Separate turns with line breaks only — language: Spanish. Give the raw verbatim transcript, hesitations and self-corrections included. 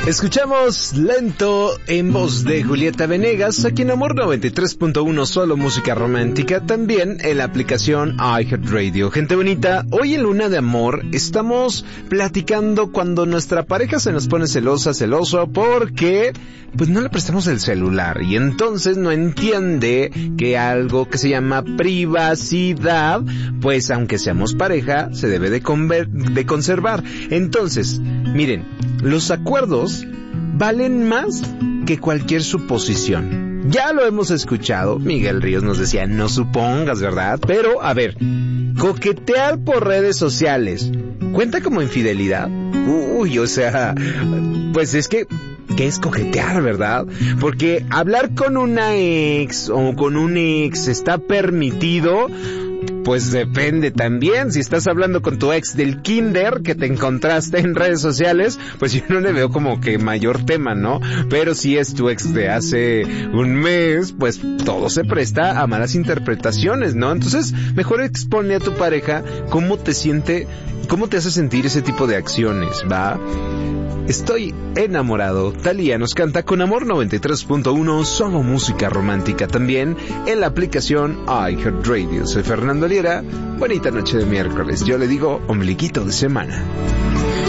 Escuchamos Lento en voz de Julieta Venegas, aquí en Amor noventa y tres punto uno, solo música romántica, también en la aplicación iHeartRadio. Gente bonita, hoy en Luna de Amor estamos platicando cuando nuestra pareja se nos pone celosa, celoso, porque pues no le prestamos el celular y entonces no entiende que algo que se llama privacidad, pues aunque seamos pareja, se debe de, conver- de conservar. Entonces, miren, los acuerdos valen más que cualquier suposición. Ya lo hemos escuchado, Miguel Ríos nos decía, no supongas, ¿verdad? Pero, a ver, coquetear por redes sociales, ¿cuenta como infidelidad? Uy, o sea, pues es que, ¿qué es coquetear, verdad? Porque hablar con una ex o con un ex está permitido. Pues depende también, si estás hablando con tu ex del kinder que te encontraste en redes sociales, pues yo no le veo como que mayor tema, ¿no? Pero si es tu ex de hace un mes, pues todo se presta a malas interpretaciones, ¿no? Entonces, mejor expone a tu pareja cómo te siente, cómo te hace sentir ese tipo de acciones, ¿va? Estoy enamorado. Thalía nos canta con Amor noventa y tres punto uno, solo música romántica, también en la aplicación iHeartRadio. Soy Fernando Liera. Bonita noche de miércoles. Yo le digo ombliguito de semana.